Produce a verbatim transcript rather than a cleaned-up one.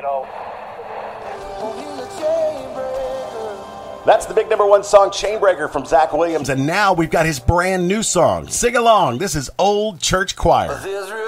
know. That's the big number one song, Chainbreaker, from Zach Williams. And now we've got his brand new song, Sing Along. This is Old Church Choir.